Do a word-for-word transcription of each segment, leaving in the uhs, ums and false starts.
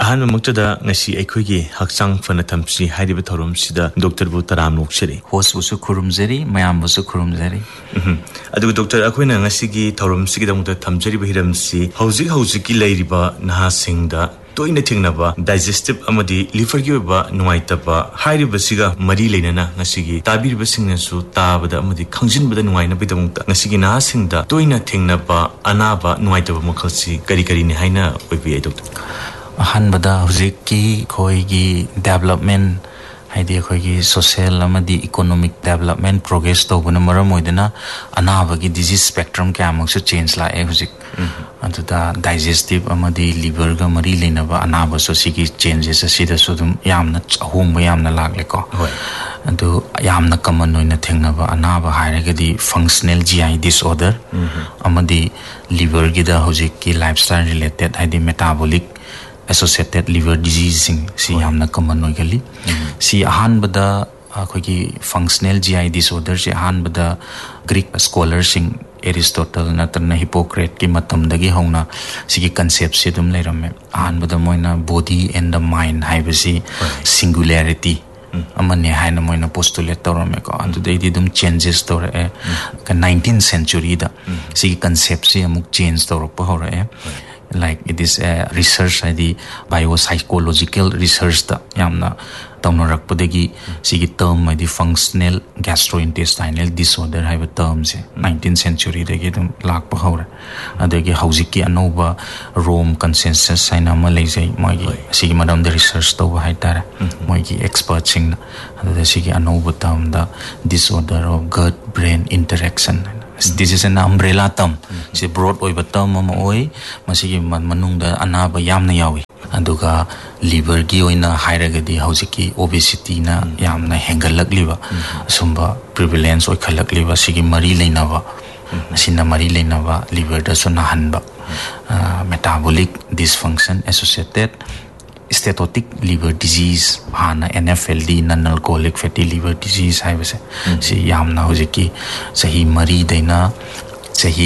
ꯑꯍꯥꯟꯕ ꯃꯛꯇꯗ ꯉꯁꯤ ꯑꯩꯈꯣꯏꯒꯤ ꯍꯛꯆꯥꯡ ꯐꯅ ꯊꯝꯁꯤ ꯍꯥꯏꯔꯤꯕ ꯊꯧꯔꯝꯁꯤꯗ ꯗꯣꯛꯇꯔꯕꯨ ꯇꯔꯥꯝ ꯅꯣꯛꯆꯔꯤ ꯍꯣꯁꯕꯨꯁꯨ ꯈꯨꯔꯨꯝꯖꯔꯤ ꯃꯌꯥꯝꯕꯨꯁꯨ ꯈꯨꯔꯨꯝꯖꯔꯤ ꯑꯗꯨꯒ ꯗꯣꯛꯇꯔ ꯑꯩꯈꯣꯏꯅ ꯉꯁꯤꯒꯤ ꯊꯧꯔꯝꯁꯤꯒꯤꯗꯃꯛꯇ ꯊꯝꯖꯔꯤꯕ ꯍꯤꯔꯝꯁꯤ ꯍꯧꯖꯤꯛ ꯍꯧꯖꯤꯛꯀꯤ ꯂꯩꯔꯤꯕ ꯅꯍꯥꯁꯤꯡꯗ ꯇꯣꯏꯅ ꯊꯦꯡꯅꯕ ꯗꯥꯏꯖꯦꯁꯇꯤꯚ ꯑꯃꯗꯤ ꯂꯤꯚꯔꯒꯤ ꯑꯣꯏꯕ ꯅꯨꯡꯉꯥꯏꯇꯕ ꯍꯥꯏꯔꯤꯕꯁꯤꯒ ꯃꯔꯤ ꯂꯩꯅꯅ ꯉꯁꯤꯒꯤ ꯇꯥꯕꯤꯔꯤꯕꯁꯤꯡꯅꯁꯨ ꯇꯥꯕꯗ ꯑꯃꯗꯤ ꯈꯪꯖꯤꯟꯕꯗ ꯅꯨꯡꯉꯥꯏꯅꯕꯒꯤꯗꯃꯛꯇ ꯉꯁꯤꯒꯤ ꯅꯍꯥꯁꯤꯡꯗ ꯇꯣꯏꯅ ꯊꯦꯡꯅꯕ ꯑꯅꯥꯕ ꯅꯨꯡꯉꯥꯏꯇꯕ ꯃꯈꯜꯁꯤ ꯀꯔꯤ ꯀꯔꯤꯅꯤ ꯍꯥꯏꯅ ꯑꯣꯏꯕꯤꯌꯦ ꯗꯣꯛꯇꯔ ꯑꯍꯥꯟꯕꯗ ꯍꯧꯖꯤꯛꯀꯤ ꯑꯩꯈꯣꯏꯒꯤ ꯗꯦꯕꯂꯞꯃꯦꯟ ꯍꯥꯏꯗꯤ ꯑꯩꯈꯣꯏꯒꯤ ꯁꯣꯁꯤꯌꯦꯜ ꯑꯃꯗꯤ ꯏꯀꯣꯅꯣꯃꯤꯛ ꯗꯦꯕꯂꯞꯃꯦꯟ ꯄ꯭ꯔꯣꯒ꯭ꯔꯦꯁ ꯇꯧꯕꯅ ꯃꯔꯝ ꯑꯣꯏꯗꯨꯅ ꯑꯅꯥꯕꯒꯤ ꯗꯤꯖꯤꯁ ꯁ꯭ꯄꯦꯛꯇ꯭ꯔꯝ ꯀꯌꯥꯃꯨꯛꯁꯨ ꯆꯦꯟꯖ ꯂꯥꯛꯑꯦ ꯍꯧꯖꯤꯛ ꯑꯗꯨꯗ ꯗꯥꯏꯖꯦꯁꯇꯤꯚ ꯑꯃꯗꯤ ꯂꯤꯚꯔꯒ ꯃꯔꯤ ꯂꯩꯅꯕ ꯑꯅꯥꯕꯁꯨ ꯁꯤꯒꯤ ꯆꯦꯟꯖꯦꯁ ꯑꯁꯤꯗꯁꯨ ꯑꯗꯨꯝ ꯌꯥꯝꯅ ꯑꯍꯣꯡꯕ ꯌꯥꯝꯅ ꯂꯥꯛꯂꯦꯀꯣ ꯑꯗꯨ ꯌꯥꯝꯅ ꯀꯃꯟ ꯑꯣꯏꯅ ꯊꯦꯡꯅꯕ ꯑꯅꯥꯕ ꯍꯥꯏꯔꯒꯗꯤ ꯐꯪꯁꯅꯦꯜ ꯖꯤ ꯑꯥꯏ ꯗꯤꯁꯑꯣꯔꯗꯔ ꯑꯃꯗꯤ ꯂꯤꯚꯔꯒꯤꯗ ꯍꯧꯖꯤꯛꯀꯤ ꯂꯥꯏꯐꯁ꯭ꯇꯥꯏꯜ ꯔꯤꯂꯦꯇꯦꯗ ꯍꯥꯏꯗꯤ metabolic associated liver disease sing si yamna common oigali si ahanbada akhoi functional G I disorder si ahanbada Greek scholar sing Aristotle natana Hippocrates ki matam dagi hongna sigi concept si dum leiramme ahanbada moina body and the mind haibasi singularity amane haina moina postulate tawrame ko andu dei dum changes tawre ka nineteenth century da sigi concept si amuk change tawrpa hore like it is a research the biopsychological research da yamna tawnarakpadagi sigi term the functional gastrointestinal disorder have term se nineteenth century dagi dum lakpa hore adagi haujiki anoba Rome consensus saina ma leijai magi sigi madam the research to hai tara magi experts sing adada sigi anoba term da disorder of gut brain interaction. This is an umbrella term. It's a broad over term ama oi masigi manungda anaba yamna yawi aduga liver gi oina hairagadi haujiki obesity na yamna hengalakliba sumba prevalence oi khalakliba sigi mari leinaba asina mari leinaba liver da suna hanba metabolic dysfunction associated steatotic liver disease hana N F L D non alcoholic fatty liver disease haibase si yamna hojiki sahi mari daina sahi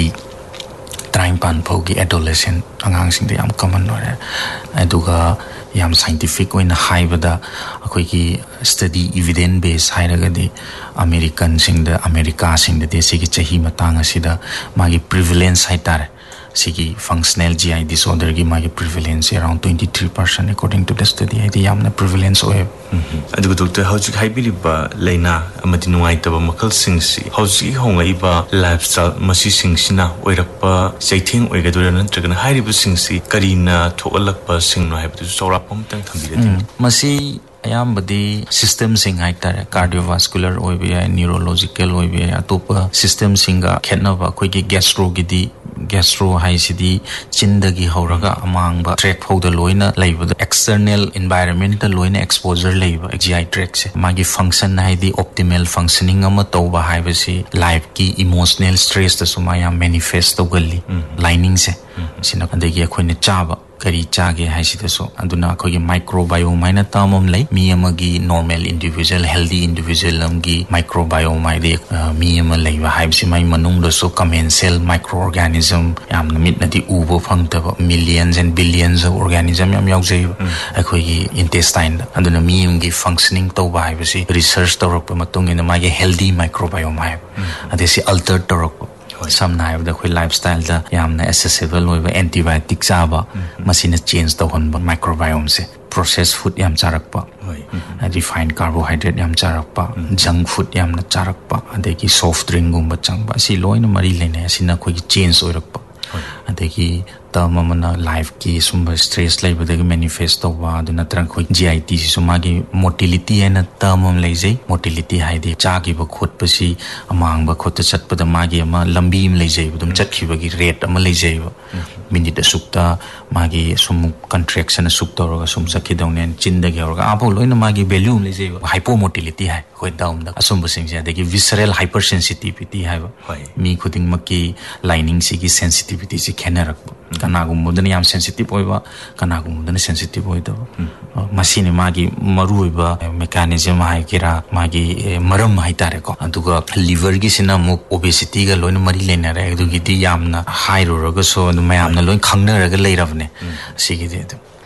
trying pan phogi adolescent angang sing de yam common ore aduga yam scientific oina haibada akoi ki study evidence based hairagadi American sing the America sing the sigi chahi matang asida magi prevalence haitare sigi functional G I disorder gi magi prevalence around twenty-three percent according to the study idi yamna prevalence oe adu doctor hojik haibiriba leina amati nuaitaba makal singsi hojik hongaiba lifestyle masi singsina oirakpa saithing oigadura nantragana hairiba singsi karina thogalakpa singno haibatu saurapam tang thambirati masi ayambadi system sing haitare cardiovascular oibe neurological oibe atopa system singa khenaba khoigi gastro gidi gastro haisidi chindagi horaga amangba tract hauda loina leibada external environmental loina exposure leiba G I tract se magi function haidi optimal functioning ama toba haibasi life ki emotional stress ta sumaya manifest togali lining se sina kadagi akhoine chaba kari chage haisida so aduna akogi microbiome maina tamam lei mi amagi normal individual healthy individual amgi microbiome mai de mi ama leiba haibsi mai manung do so commensal microorganism yamna mitna di ubo phangtaba millions and billions of organism yam yaujai akogi intestine aduna mi amgi functioning toba haibsi research torok matung ina magi healthy microbiome hai adesi altered torok samna haibda khoi lifestyle da yamna accessible oiba antibiotic chaba masina change tawhonba microbiome se processed food yam charakpa refined carbohydrate yam charakpa junk food yamna charakpa adegi soft drink gumba changba si loina mari lene asina khoi change oirakpa adegi tamamana life ki sumba stress leibadagi manifest towa aduna trang khoi G I T sumagi motility ena tamam leijai motility haide chagi ba khot pasi amang ba khot chatpada magi ama lambi im leijai budum chatkibagi rate ama leijai minute sukta magi sum contraction sukta roga sum sakidongnen chindagi roga abo loina magi value leijai hypomotility hai khoi down da asum basing ja degi visceral hypersensitivity hai mi khuding makki lining sigi sensitivity si khenarak kanagumudana yam sensitive oiba kanagumudana sensitive oida masini magi maruiba mechanism hai kira magi maram hai tare ko aduga liver gi sina mu obesity ga loina mari lena ra adugi di yamna high ro ga so mayamna loin khangna ra ga leirabne sigi de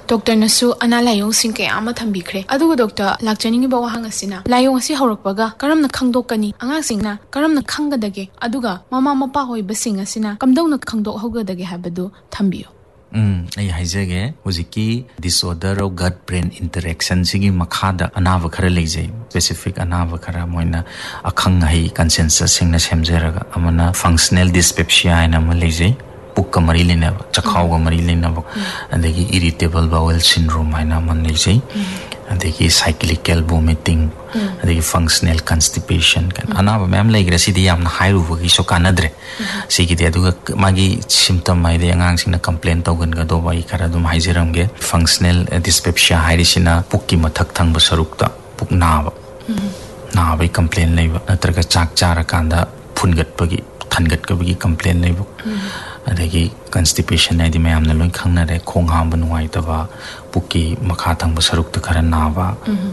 doctor nasu ana layong sing kaya ama thambikre adugo doctor lakchaningi ba wahang asina layong asi horokpaga karamna khangdokani angang singna karamna khangadage aduga mama mapa hoi basing asina kamdongna khangdok hogadage habadu thambiyo Mm, I haizage huziki disorder of gut brain interaction sigi makhada anava khara leijai specific anava khara moina akhang hai consensus singna semjeraga amana functional dyspepsia ina ma leijai pukka mari lena chakhaw ga mari lena andagi irritable bowel syndrome ina ma leijai andagi cyclical vomiting andagi functional constipation kan anaba mem leigre sidi yamna hairu gi so kanadre sigi de aduga magi symptom mai de angang singna complain tawgan ga do bai khara dum haijeram ge functional dyspepsia hairisina pukki mathak thang ba sarukta puk naba na bai complain leiba natraga chak chara kanda phungat bagi thangat ka bagi complain leiba adagi constipation ai di mayam na loi khangna re khong ham banwai taba pukki makha thang ba saruk ta khara nawa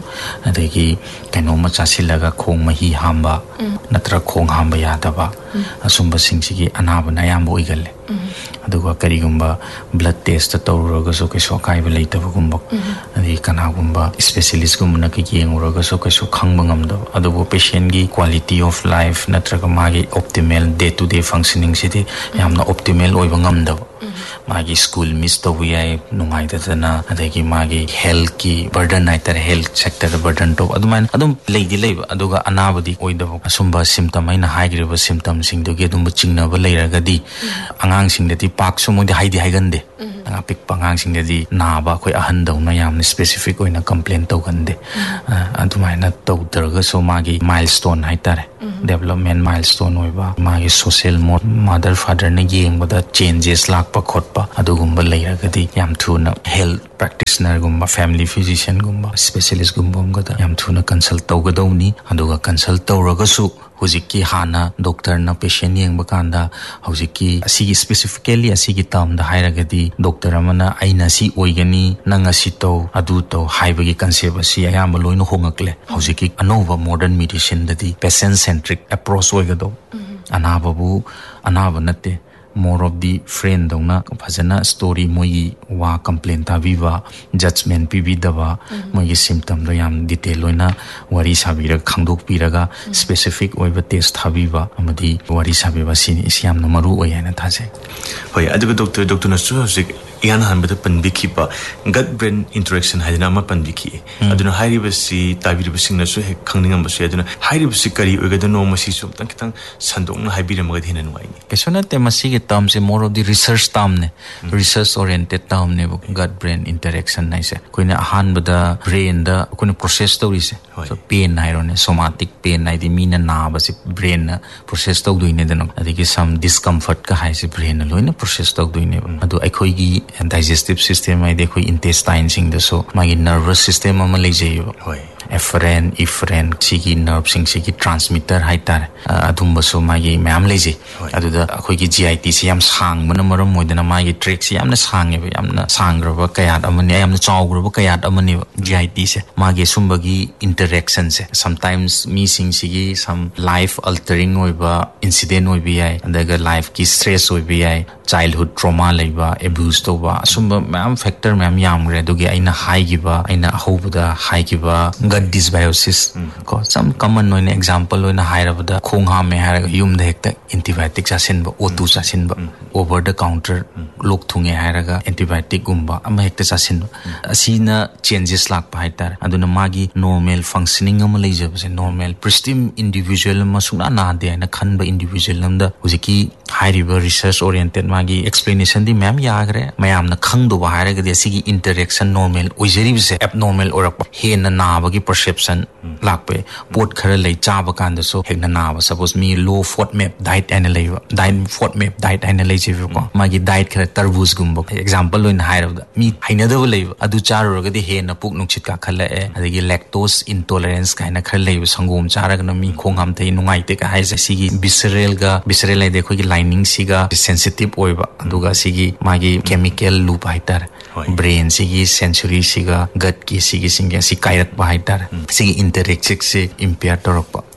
adagi kaino ma chasilaga khong mahi hamba natra khong hamba ya taba asumba singsi gi anaba na yam boi galle aduga karigumba blood test ta tawraga so ke so kai ba leitaba gumba adagi kana gumba specialist gumna na ki yenguraga so ke so khangba ngamda adugo patient gi quality of life natra ga magi optimal day to day functioning sidi yamna optimal oiba ngamda magi school miss to we ai nungai da na adagi magi health ki burden naiter health sector burden to aduman adum leidi leiba aduga anabadi oidaba asumba symptom aina haigreba symptom sing do ge dum chingna ba leiraga di angang sing dati pak sumo di haidi haigande anga pik pangang sing dati na ba khoi ahan daw na yam specific oina complain to gande adumaina to derga so magi milestone haitare development milestone oiba magi social mother father na yeng bada changes lak pa khot pa adugumba leiragadi yam thuna health practitioner gumba family physician gumba specialist gumba gada yam thuna consult tawgadawni aduga consult tawragasu hujiki hana doctor na patient yeng bakanda hujiki asigi specifically asigi term da hairagadi doctor amana aina si oigani nanga si to adu to haibagi concept asi ayamba loino hongakle hujiki anova modern medicine dadi patient centric approach oigado anababu anaba natte more of the friend dongna phajana story moi wa complain ta viva judgment pi vidaba moi symptom do yam detail loina wari sabira khangdok piraga specific oiba test thabiba amadi wari sabiba sin isyam na maru oyana thase hoi aduga doctor doctor na su hosik yan han bada panbiki ba gut brain interaction hadina ma panbiki aduna hairi basi tabiri basing na su he khangninga basu aduna hairi basi kari oiga no masi su tang kitang sandong na habira magad hina nuai ni kesona te masi ge term se more of the research term ne research oriented term ne gut brain interaction nai se koina han bada brain da koina process to ri se so pain nai ro ne somatic pain nai di mina na basi brain na process to duine deno adigi some discomfort ka hai se brain na loina process to duine adu ai khoi gi digestive system ai de khoi intestine sing da so magi nervous system ama lejeyo hoi efferent efferent sigi nerve sing sigi transmitter haitar adumba so magi ma'am leje aduda akhoi gi G I T si yam sang mana maram moidana magi track si yamna sang e yamna sangraba kayat amani yamna chawgraba kayat amani G I T se magi sumbagi interaction se sometimes me sing sigi some life altering oiba incident oibi ai andaga life ki stress oibi ai childhood trauma leiba abuse to ba sumba ma'am factor ma'am yamre dogi aina high giba aina hobuda high giba gut dysbiosis ko some common no example oina hairabada khongha me har yum de hekta antibiotic chasin ba o two chasin ba over the counter lok thunge hairaga antibiotic gumba ama hekta chasin asina changes lak pa haitar aduna magi normal functioning ama leijabase normal pristine individual ma suna na de na khanba individual namda hujiki hairiba research oriented magi explanation di ma'am yagre mayam na khangdo ba hairaga de sigi interaction normal oijeribse abnormal orak he na na bagi perception lakpe pot khara lei chaba kanda so hekna na ba suppose me low FODMAP diet analyze diet FODMAP diet analyze ko magi diet khara tarbuj gumba example loin hairabda mi hainada lei adu charuga de he na puk nukchit ka khala e adigi lactose intolerance kaina khara lei sangom charaga na mi khongam thai nungai te ka haise sigi visceral ga visceral ai de khoi gi lining siga sensitive oiba aduga sigi magi chemical loop haitar brain sigi sensory siga gut ki sigi singa si kairat ba haitar sigi interaction se impair torok pa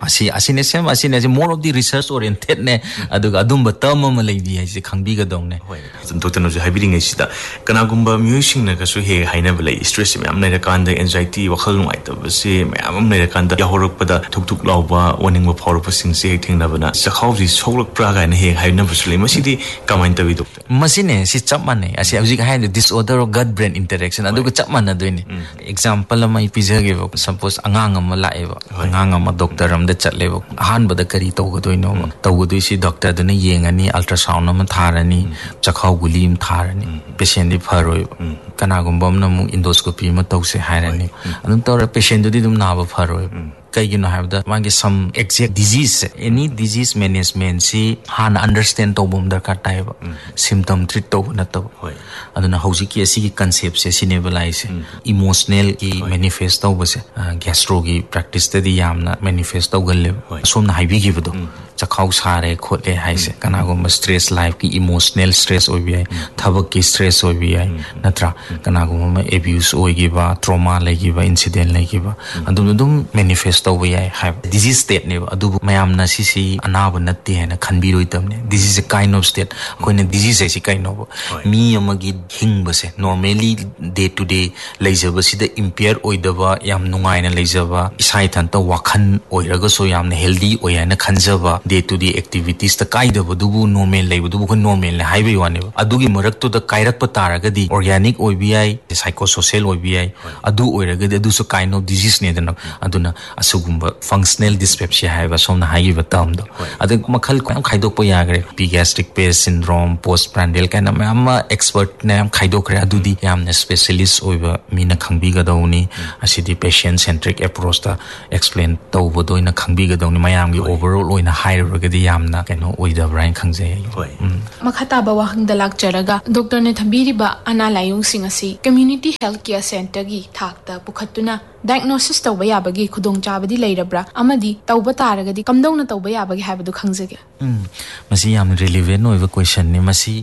asi asine sem asine more of the research oriented ne aduga adum batam ma leibi hai se khangbi ga dong ne hoi doctor no haibiring sida kana gumba musing na ka su he haina bale stress me amna kan da anxiety wakhal ngai ta base me am na kan da yahorok pada thuk thuk lawba warning ba phor pa sing se thing na bana sakhau ji soglok pra ga ne he haina basule masidi comment ta bi doctor masine si chap mane asi auji ga haina disorder of gut brain interaction aduga chap mana doine example ma ipizage suppose angang ama lae ba angang ama doctor am da chatle ba han ba da kari to go doino to go doi si doctor da ne yengani ultrasound am tharani chakhau gulim tharani patient di pharoi kana gumbam na mu endoscopy ma to se hairani adum to patient di dum na ba pharoi kai you know have the one some exact disease any disease management si han understand to bum darkar type symptom treat to na to aduna hauji ki asi ki concept se sinebalize emotional ki manifest to base gastro ki practice te di yamna manifest to galle som na haibi gi bodo chakhau sare khotle haise kana go stress life ki emotional stress oi bi thabak ki stress oi bi natra kana go ma abuse oi gi ba trauma lai gi ba incident lai gi ba adum dum manifest to we have disease state ne adu mayam na si si anaba natte na khanbi roi tam ne this is a kind of state ko ne disease is a kind of mi amagi hing base normally day to day leijaba si da impair oidaba yam nungai na leijaba isai than to wakhan oiraga so yam na healthy oyana khanjaba day to day activities ta kaida budu normal leibu du ko normal ne highway wane adugi marak to da kairak pa taraga di organic oibi psychosocial oibi adu oiraga adu so kind of disease ne da aduna asugumba functional dyspepsia haiba somna haiba term do adu makhal ko khaidok pa yagre gastric pain syndrome postprandial kana ma expert ne am khaidok re adu di yamna specialist oiba mina khangbi ga dawni asidi patient centric approach ta explain to bodo ina khangbi ga dawni mayam gi overall oina higher ga di yamna kano oida brain khangje makhata ba wahang da lakcharaga doctor ne thambiri ba ana layung sing asi community health care center gi thakta pukhatuna diagnosis tawba yabagi khudong chabadi leirabra amadi tawba taragadi kamdongna tawba yabagi habadu khangjage um masi yam relevant oiba question ni masi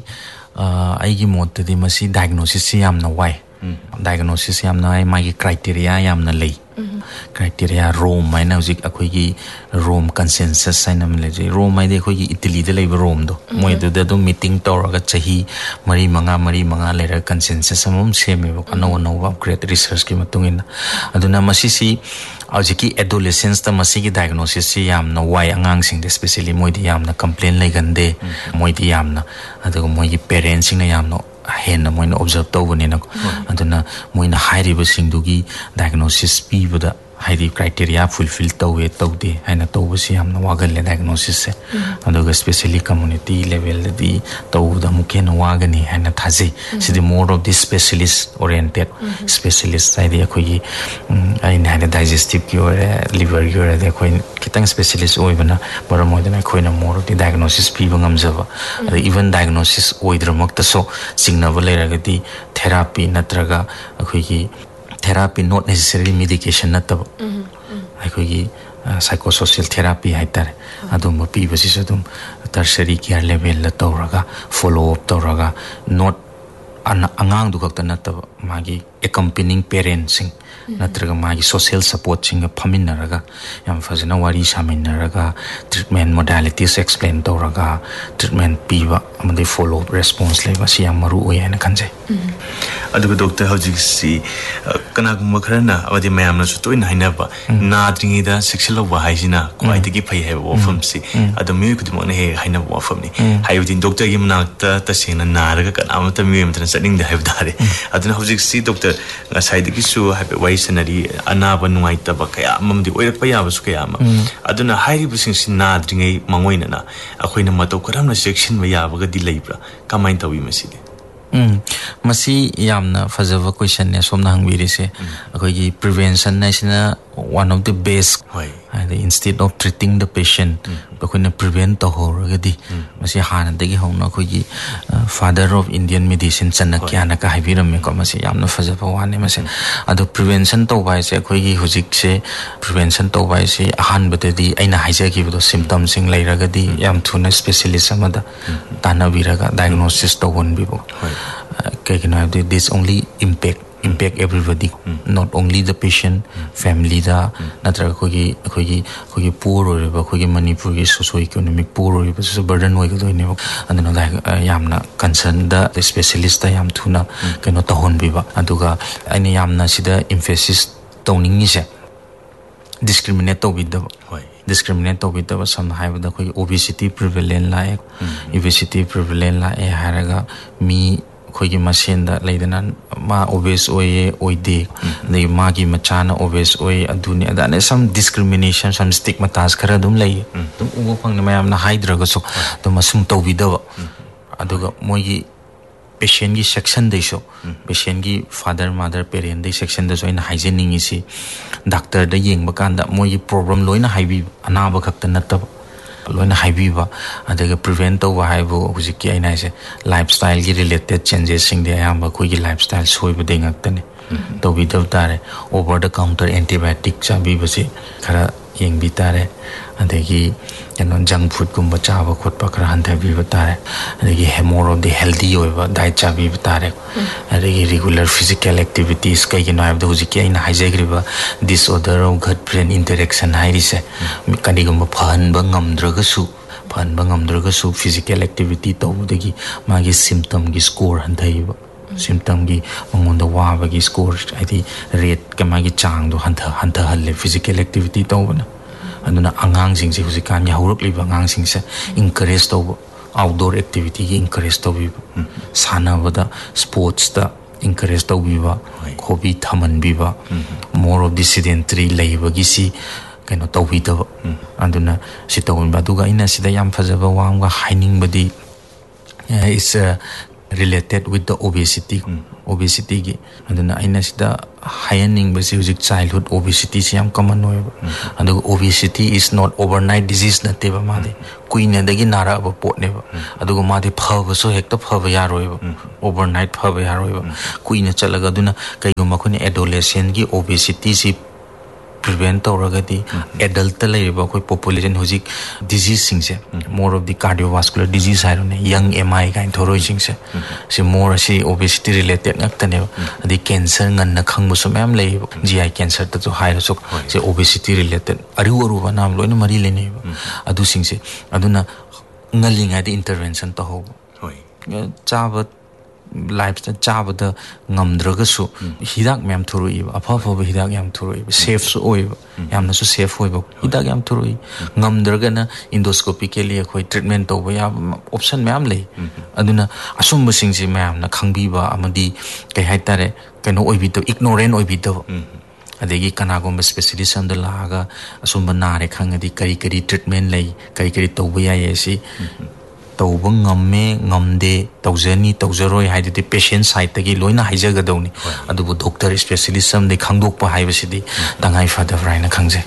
aigi mot de masi diagnosis yam na why diagnosis yam na mai criteria yam na lei criteria Rome mai na zik akoi gi Rome consensus saina mele je Rome mai de khoi gi Italy de leiba Rome do moi de de meeting toraga chahi mari manga mari manga lera consensus amum seme ba no no upgrade research ki matungin aduna masi si aujiki adolescence ta masi gi diagnosis si yam na why angang sing especially moi di yam na complain lai gande moi di yam na adu moi gi parents sing na yam no hen na moina observe to bone na aduna moina hairi ba sing du gi diagnosis pi bada hairi criteria fulfill to we to de haina to basi am na wagal le diagnosis se aduga especially community level di to da muke na wagani haina thaji sidi more of the specialist oriented specialist side ya khoi ai na digestive ki or liver ki or de khoi kitang specialist oi bana bora mo de na khoi na more of the diagnosis pi bangam jaba even diagnosis oidra makta so singna bale ragati therapy natraga khoi ki therapy not necessarily medication na tabo ai gi psychosocial therapy hai tar adum pi basi sadum tertiary care level la toraga follow up toraga not angang du kakta na tabo magi accompanying parents sing natraga magi social support sing phaminaraga yam fazana wari saminaraga treatment modalities explain toraga treatment piwa amade follow up response leba si yam maru oyana kanje aduga doctor hojik si kana gumma kharana amade mayam na su toina hainaba na dringi da sexual wa haijina kwai tigi phai he wo fam si adu mi ku mo ne he haina wo fam ni hayudin doctor gi manakta ta sina na raga kana amata mi amata saning da have dare aduna hojik si doctor ngasai digi su have wai sanari anaba nuai ta ba kaya amamdi oirak pa ya ba su kaya ma aduna hairi busing sin na dringi mangoina na akhoina mato karamna section ma ya ba ga di leibra kamain tawi masidi um masi yamna fazava question ne somna hangwiri se akoi gi prevention na sina one of the best and instead of treating the patient bakuna prevent to horagadi masi hana dagi hona akoi gi father of Indian medicine Chanakya na ka habiram me ko masi yamna fazava wane masi ado prevention to bai se akoi gi hujik se prevention to bai se ahan batadi aina haija gi bodo symptoms sing lairagadi yam thuna specialist amada tana biraga diagnosis to won bibo kay kina this only impact impact everybody, not only the patient, family da, natra kogi kogi kogi poor or kogi Manipur is socio-economic poor or is a burden we go in and then like yamna concern the specialist I am tuna cannot tahon biba aduga any yamna sida emphasis toning is discriminate with the discriminate with the some high with the obesity prevalent like obesity prevalent like a haraga me kogi machine da leidana ma obese oye oide the magi machana obese oye aduni adane some discrimination some stigmatize khara dum lei dum ubo phang mayam na hydra so to masum to bidawa aduga mogi patient gi section dei so patient gi father mother parent dei section da so in hygiene isi doctor da yeng ba kan da mogi problem loina haibi anaba khakta natab loina haibiba adaga prevent over haibo hujiki aina se lifestyle gi related changes sing de amba koi gi lifestyle soi ba deng aktane to bi daw tare over the counter antibiotic chabi base khara yeng bi tare adagi yanon junk food kum bacha ba khot pa khara han bi tare adagi more of the healthy over diet chabi tare adagi regular physical activities kai gi na ba hujiki aina haijagri ba disorder of gut brain interaction hairi se kani gum phan ba ngamdraga su phan ba ngamdraga su physical activity to dagi magi symptom gi score han thai ba symptom gi mangonda wa ba gi score adi rate ka magi chang do han tha han tha halle physical activity to bana aduna angang sing se husikan ya huruk li ba angang sing se encourage to outdoor activity gi encourage to bi sana bada sports da encourage to bi ba hobby thaman bi ba more of the sedentary labor gi si kaino to bi da aduna si to ba duga ina sida yam phajaba wang ga haining badi is uh, related with the obesity mm. obesity gi aduna aina sida highening basi huzik childhood obesity siam common hoy and obesity is not overnight disease na te ba made kuina dagi nara ba pot ne ba adugo made phaba so hekta phaba yaroi ba overnight phaba yaroi ba kuina chalaga aduna kai guma khuni adolescent gi obesity si prevent already adult labor koi population huzik disease sing se more of the cardiovascular disease I don't know young M I kind thoro sing se se more se obesity related ngaktane the cancer ngan na khang musam am lay G I cancer ta so high so se obesity related aru aru ba nam loina mari le ne adu sing se aduna ngalinga the intervention to ho hoi chaba lifestyle chaba da ngamdraga su hidak mem thurui apha pha hidak yam thurui safe su oi yamna su safe oi ba hidak yam thurui ngamdraga na endoscopy ke liye khoi treatment to ba ya option mem lei aduna asum sing si mem na khangbi ba amadi kai hai tare kaino oi bi to ignorant oi bi to adegi kanagomba specialist am da laga asum na re khangadi kari kari treatment lei kari kari to ba ya yesi tauba ngamme ngamde taujani taujaroi haide the patient side tagi loina haijaga dawni adubu doctor specialist am de khangdok pa haibasidi tangai fada raina khangje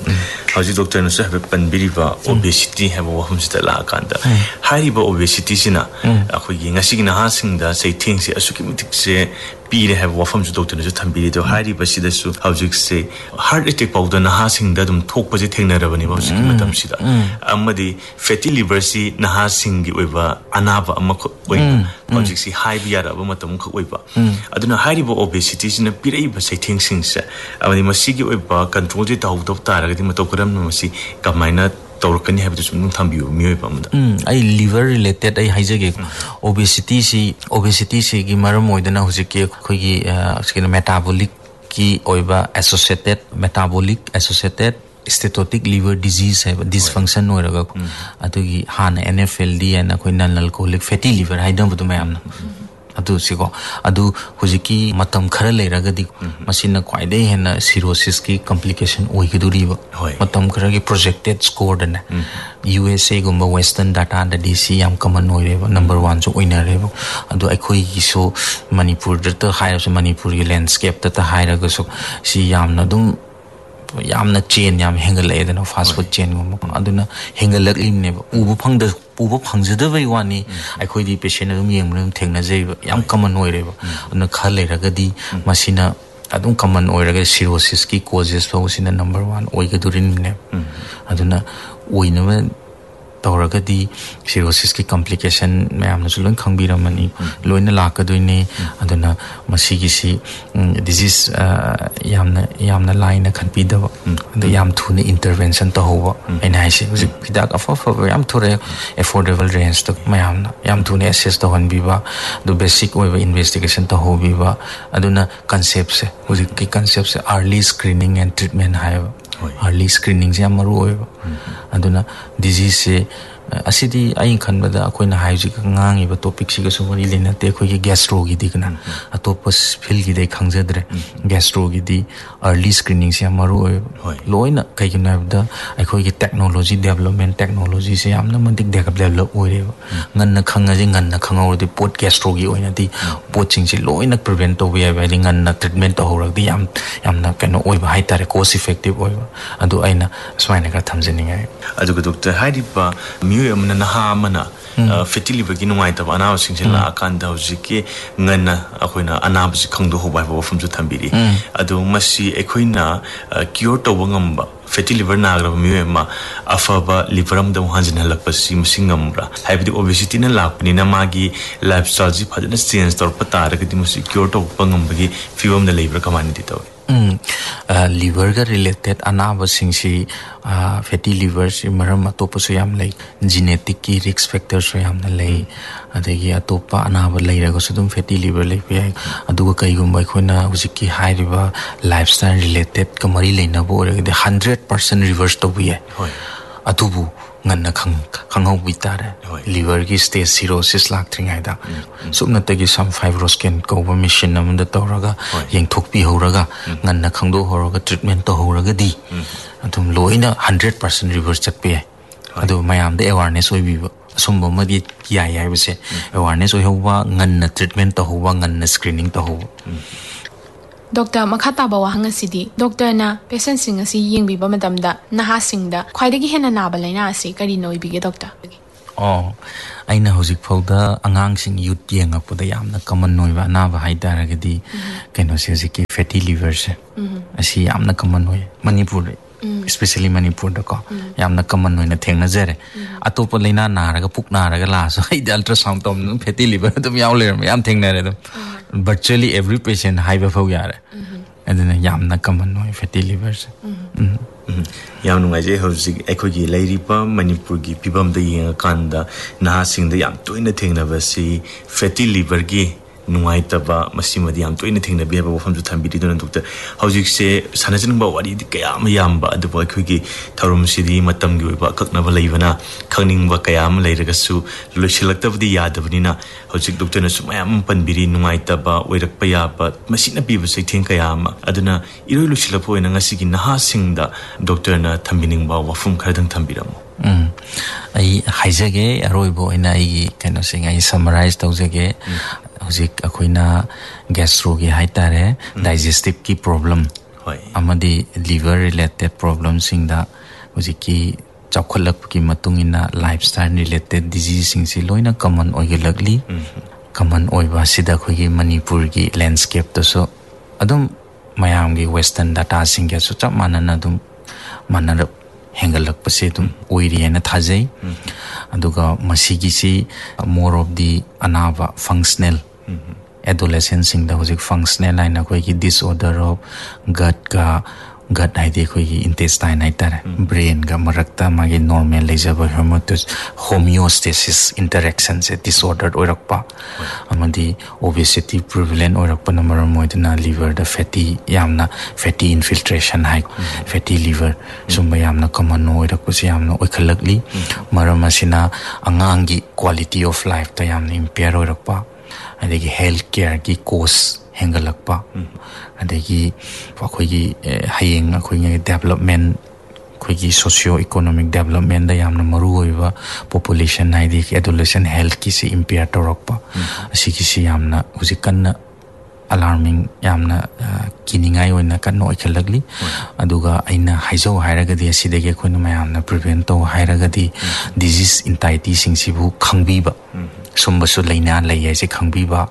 haji doctor na sabe panbiriba obesity haba wahum sita la kanda hariba obesity sina akhoi gi ngasi gi na ha singda sei thing se asuki mitik se pire have wafam su doctor na ju thambiri do hariba sida su haujik se heart attack powder na ha singda dum thokpa je thengna rabani ba su matam sida amadi fatty liver si na ha singi oiba anaba amma oi haujik si high biya ra ba matam kha oiba aduna hariba obesity sina pirei ba sei thing sing se amadi masigi oiba control je taw taw taragadi mato karam na masi kamaina tawrakani habitu sum thambiu mioi pamda ai liver related ai haijage obesity si obesity si gi maram oidana hujike khogi skina metabolic ki oiba associated metabolic associated steatotic liver disease hai dysfunction oiraga atugi hana N F L D and khoi non alcoholic fatty liver haidam budu mayamna adu siko adu hujiki matam khara leiragadi masina kwaide hena cirrhosis ki complication oigiduri ba matam khara ki projected score dana U S A gumba western data da D C yam common oireba number one so oinareba adu akhoi gi so Manipur da haira so Manipur gi landscape ta haira ga so si yamna dum yamna chain yam hengal edana fast food chain gumba aduna hengalak limne ubu phangda ubu phangjada bai wani akhoi di patient adum yengmram thengna jai yam common oireba na khale ragadi masina adum common oiraga cirrhosis ki causes fa usina number one oigadurin ne aduna oinama tawragadi cirrhosis ki complication mayam na sulon khangbiramani loina lakadoine aduna ꯃꯁꯤꯒꯤꯁꯤ disease ꯌꯥꯝꯅ ꯌꯥꯝꯅ ꯂꯥꯏꯅ ꯈꯟꯕꯤꯗꯕ ꯑꯗ ꯌꯥꯝ ꯊꯨꯅ intervention ꯇꯧꯍꯧꯕ ꯑꯩꯅ ꯍꯥꯏꯁꯦ ꯍꯧꯖꯤꯛ ꯍꯤꯗꯥꯛ ꯑꯐ ꯑꯐꯕ ꯌꯥꯝ ꯊꯣꯔꯛꯑꯦ ꯑꯦꯐꯣꯔꯗꯦꯕꯜ ꯔꯦꯟꯖꯇ ꯃꯌꯥꯝꯅ ꯌꯥꯝ ꯊꯨꯅ ꯑꯦꯁꯦꯁ ꯇꯧꯍꯟꯕꯤꯕ ꯑꯗꯨ ꯕꯦꯁꯤꯛ ꯑꯣꯏꯕ ꯏꯟꯚꯦꯁꯇꯤꯒꯦꯁꯟ ꯇꯧꯍꯧꯕꯤꯕ ꯑꯗꯨꯅ ꯀꯟꯁꯦꯞꯁꯦ ꯍꯧꯖꯤꯛꯀꯤ ꯀꯟꯁꯦꯞꯁꯦ ꯑꯥꯔꯂꯤ ꯁ꯭ꯀ꯭ꯔꯤꯅꯤꯡ ꯑꯦꯟड ꯇ꯭ꯔꯤꯠꯃꯦꯟ ꯍꯥꯏꯕ ꯑꯥꯔꯂꯤ ꯁ꯭ꯀ꯭ꯔꯤꯅꯤꯡꯁꯦ ꯌꯥꯝ ꯃꯔꯨ ꯑꯣꯏꯕ ꯑꯗꯨꯅ ꯗꯤꯖꯤꯁꯁꯦ ꯑꯁꯤꯗꯤ ꯑꯩꯅ ꯈꯟꯕꯗ ꯑꯩꯈꯣꯏꯅ ꯍꯧꯖꯤꯛ ꯉꯥꯡꯉꯤꯕ ꯇꯣꯄꯤꯛꯁꯤꯒꯁꯨ ꯃꯔꯤ ꯂꯩꯅꯗꯦ ꯑꯩꯈꯣꯏꯒꯤ ꯒꯦꯁꯇ꯭ꯔꯣꯒꯤꯗꯤ ꯀꯅ ꯑꯇꯣꯞꯄ ꯐꯤꯜꯒꯤꯗꯤ ꯈꯪꯖꯗ꯭ꯔꯦ ꯒꯦꯁꯇ꯭ꯔꯣꯒꯤꯗꯤ ꯑꯥꯔꯂꯤ ꯁ꯭ꯀ꯭ꯔꯤꯅꯤꯡꯁꯦ ꯌꯥꯝ ꯃꯔꯨ ꯑꯣꯏꯕ ꯂꯣꯏꯅ ꯀꯩꯒꯤꯅꯣ ꯍꯥꯏꯕꯗ ꯑꯩꯈꯣꯏꯒꯤ ꯇꯦꯛꯅꯣꯂꯣꯖꯤ ꯗꯦꯕꯂꯞꯃꯦꯟ ꯇꯦꯛꯅꯣꯂꯣꯖꯤꯁꯦ ꯌꯥꯝꯅ ꯃꯇꯤꯛ ꯗꯦꯕꯂꯞ ꯑꯣꯏꯔꯦꯕ ꯉꯟꯅ ꯈꯪꯉꯗꯤ ꯉꯟꯅ ꯈꯪꯍꯧꯔꯗꯤ ꯄꯣꯠ ꯒꯦꯁꯇ꯭ꯔꯣꯒꯤ ꯑꯣꯏꯅꯗꯤ ꯄꯣꯠꯁꯤꯡꯁꯦ ꯂꯣꯏꯅ ꯄ꯭ꯔꯤꯚꯦꯟ ꯇꯧꯕ ꯌꯥꯏꯕ ꯍꯥꯏꯗꯤ ꯉꯟꯅ ꯇ꯭ꯔꯤꯠꯃꯦꯟ ꯇꯧꯍꯧꯔꯒꯗꯤ ꯌꯥꯝ ꯌꯥꯝꯅ ꯀꯩꯅꯣ ꯑꯣꯏꯕ ꯍꯥꯏꯇꯥꯔꯦ ꯀꯣꯁ ꯏꯐꯦꯛꯇꯤꯚ ꯑꯣꯏꯕ ꯑꯗꯨ ꯑꯩꯅ ꯁꯨꯃꯥꯏꯅ ꯈꯔ ꯊꯝꯖꯅꯤꯡꯉꯥꯏ ꯑꯗꯨꯒ ꯗꯣꯛꯇꯔ ꯍꯥꯏꯔꯤꯕ ꯃꯤꯑꯣꯏ ꯑꯃꯅ ꯅꯍꯥ ꯑꯃꯅ ꯐꯦꯇꯤ ꯂꯤꯚꯔꯒꯤ ꯅꯨꯡꯉꯥꯏꯇꯕ ꯑꯅꯥꯕꯁꯤꯡꯁꯦ ꯂꯥꯛꯑꯀꯥꯟꯗ ꯍꯧꯖꯤꯛꯀꯤ ꯉꯟꯅ ꯑꯩꯈꯣꯏꯅ ꯑꯅꯥꯕꯁꯤ ꯈꯪꯗꯣꯛꯍꯧꯕ ꯍꯥꯏꯕ ꯋꯥꯐꯝꯁꯨ ꯊꯝꯕꯤꯔꯤ ꯑꯗꯣ ꯃꯁꯤ ꯑꯩꯈꯣꯏꯅ ꯀ꯭ꯌꯣꯔ ꯇꯧꯕ ꯉꯝꯕ ꯐꯦꯇꯤ ꯂꯤꯚꯔ ꯅꯥꯈ꯭ꯔꯕ ꯃꯤꯑꯣꯏ ꯑꯃ ꯑꯐꯕ ꯂꯤꯚꯔ ꯑꯃꯗ ꯑꯃꯨꯛ ꯍꯟꯖꯤꯟꯍꯜꯂꯛꯄꯁꯤ ꯃꯁꯤ ꯉꯝꯕ꯭ꯔꯥ ꯍꯥꯏꯕꯗꯤ ꯑꯣꯕꯦꯁꯤꯇꯤꯅ ꯂꯥꯛꯄꯅꯤꯅ ꯃꯥꯒꯤ ꯂꯥꯏꯐ ꯁ꯭ꯇꯥꯏꯜꯁꯤ ꯐꯖꯅ ꯆꯦꯟꯖ ꯇꯧꯔꯛꯄ ꯇꯥꯔꯒꯗꯤ ꯃꯁꯤ ꯀ꯭ꯌꯣꯔ ꯇꯧꯕ ꯉꯝꯕꯒꯤ ꯐꯤꯕꯝꯗ ꯂꯩꯕ꯭ꯔꯥ ꯀꯃꯥꯏꯅꯗꯤ ꯇꯧꯏ ꯂꯤꯚꯔꯒ ꯔꯤꯂꯦꯇꯦഡ് ꯑꯅꯥꯕꯁꯤꯡꯁꯤ ꯐꯦꯇꯤ ꯂꯤꯚꯔꯁꯤ ꯃꯔꯝ ꯑꯇꯣꯞꯄꯁꯨ ꯌꯥꯝ ꯂꯩ ꯖꯤꯅꯦꯇꯤꯛꯀꯤ ꯔꯤꯛꯁ ꯐꯦꯛꯇꯔꯁꯨ ꯌꯥꯝꯅ ꯂꯩ ꯑꯗꯒꯤ ꯑꯇꯣꯞꯄ ꯑꯅꯥꯕ ꯂꯩꯔꯒꯁꯨ ꯑꯗꯨꯝ ꯐꯦꯇꯤ ꯂꯤꯚꯔ ꯂꯩꯕ ꯌꯥꯏ ꯑꯗꯨꯒ ꯀꯩꯒꯨꯝꯕ ꯑꯩꯈꯣꯏꯅ ꯍꯧꯖꯤꯛꯀꯤ ꯍꯥꯏꯔꯤꯕ ꯂꯥꯏꯐ ꯁ꯭ꯇꯥꯏꯜ ꯔꯤꯂꯦꯇꯦꯗꯀ ꯃꯔꯤ ꯂꯩꯅꯕ ꯑꯣꯏꯔꯒꯗꯤ ꯍꯟꯗ꯭ꯔꯦꯠ ꯄꯥꯔꯁꯦꯟ ꯔꯤꯚꯔꯁ ꯇꯧꯕ ꯌꯥꯏ ꯑꯗꯨꯕꯨ ngana khang khangau tare liver gi stage cirrhosis lakthringaida subnatagi some fibroscan ko machine amunda tawraga yengthokpi horaga ngana khangdo horaga treatment to horaga di atum loina one hundred percent reverse chatpe adu mayam de awareness oibi sumba madi kiya yai bese awareness oi howa ngana treatment to howa ngana screening to howa Doctor Makata bawa hanga sidi Doctor na patient sing asi yeng bi ba madam da naha sing da khwaidagi hena na balaina asi kari noi bi ge doctor oh aina hojik phauda angang sing youth yeng apuda yamna common noi ba na ba haidara gadi kaino se ki fatty liver se asi yamna common noi Manipur especially Manipur da ko yamna common noi na thengna jare atopa leina na raga puk na raga la so ai ultrasound tom fatty liver dum yaw le yam thengna re dum virtually every patient high before yare and then yamna common no fatty liver yam nungai je hoji ekhogi leiripa Manipur gi pibam da yeng kanda na sing da yam toina thengna ba si fatty liver gi nungai taba masimadi yam toina thengna bi ba wafam ju thambi di don doctor hoji se sanajin ba wari di kaya ma yam ba adu ba ekhogi tharum sidi matam gi ba kakna ba leibana khangning ba kaya ma leiraga su loisilakta budi yadabni na hoji doctor na su mayam panbiri nungai taba oirak pa ya ba masina bi ba sai theng kaya ma aduna iroi loisilapoi na ngasi gi naha singda doctor na thambining ba wafum khadang thambiramo um ai haijage aroibo ina ai kaino sing ai summarize tawjage hojik akoina gastro gi haitare digestive ki problem hoi amadi liver related problem singda hojik ki chawkhalak ki matungina lifestyle related disease sing si loina common oigelagli common oiba sida khogi Manipur gi landscape to so adum mayam gi western data sing ge so chap manana dum manana hengalak pase dum oiri na thajai aduga masigi si more of the anava functional adolescent sing da hojik functional line na koi ki disorder of gut ka gut haide koi ki intestine haitare brain ga marakta magi normal lejaba homeostasis interaction se disordered oirakpa amadi obesity prevalent oirakpa na maram moidna liver da fatty yamna fatty infiltration hai fatty liver sumba yamna common oirakpa se yamna oikhalakli maram asina angangi quality of life ta yamna impair oirakpa adagi health care ki cost hengalakpa adagi akoigi hayeng akoigi development akoigi socio economic development da yamna maru oiba population haidi adolescent health ki se impair torakpa asigi si yamna hujikanna alarming yamna kiningai oina kanno ikhalagli aduga aina haijo hairagadi asidagi koina mayamna prevent to hairagadi disease entity singsibu khangbiba sumbasu leina lei se khangbiba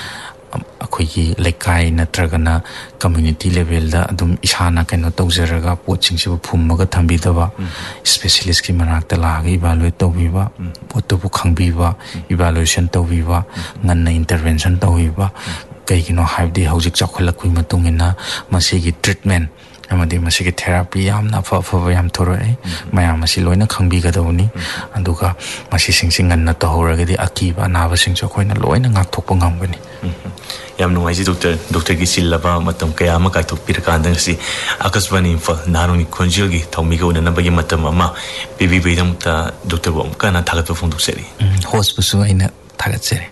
akoigi lekai natragana community level da adum isana kaino tawjaraga poching sibu phummaga thambidaba specialist ki manakta laga evaluate tawbiba potu bu khangbiba evaluation tawbiba nganna intervention tawbiba ꯀꯩꯒꯤꯅꯣ ꯍꯥꯏꯕꯗꯤ ꯍꯧꯖꯤꯛ ꯆꯥꯎꯈꯠꯂꯛꯄꯒꯤ ꯃꯇꯨꯡ ꯏꯟꯅ ꯃꯁꯤꯒꯤ treatment amadi masigi therapy yamna fa fa yam thorai mayam masi loina khangbigadawni aduga masi singsing anna tahoragadi akiba naba singso khoina loina ngak thokpa ngamgani yam nuwaiji doctor doctor gi sillaba matam kaya ma kai thok pirkandang si akasbani fa naruni khonjil gi thawmi ga unana bagi matam ama bibi beidam ta doctor bom kana thagat phongduk seri hospital aina thagat seri